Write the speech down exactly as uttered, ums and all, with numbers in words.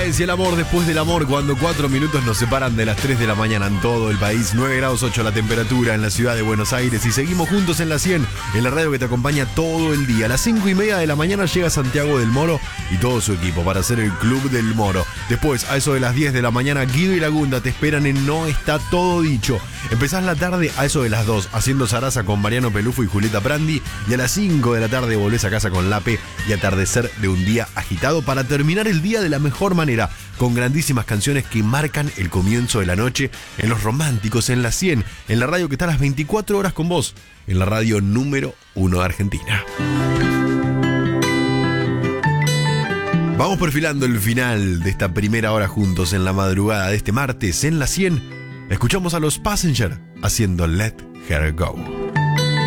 Páez y el amor después del amor, cuando cuatro minutos nos separan de las tres de la mañana en todo el país. nueve grados ocho la temperatura en la ciudad de Buenos Aires y seguimos juntos en la cien, en la radio que te acompaña todo el día. A las cinco y media de la mañana llega Santiago del Moro y todo su equipo para hacer el Club del Moro. Después, a eso de las diez de la mañana, Guido y Lagunda te esperan en No Está Todo Dicho. Empezás la tarde a eso de las dos haciendo zaraza con Mariano Pelufo y Julieta Prandi, y a las cinco de la tarde volvés a casa con Lape y atardecer de un día agitado para terminar el día de la mejor manera, con grandísimas canciones que marcan el comienzo de la noche en Los Románticos, en la cien, en la radio que está a las veinticuatro horas con vos, en la radio número uno de Argentina. Vamos perfilando el final de esta primera hora juntos en la madrugada de este martes en la cien. Escuchamos a los Passenger haciendo Let Her Go.